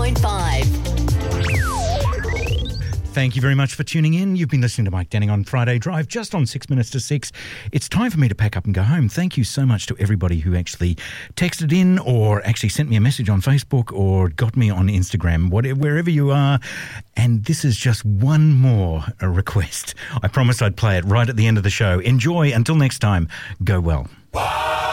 Thank you very much for tuning in. You've been listening to Mike Denning on Friday Drive, just on 6 minutes to 6. It's time for me to pack up and go home. Thank you so much to everybody who actually texted in or actually sent me a message on Facebook or got me on Instagram, wherever you are. And this is just one more request. I promised I'd play it right at the end of the show. Enjoy. Until next time, go well.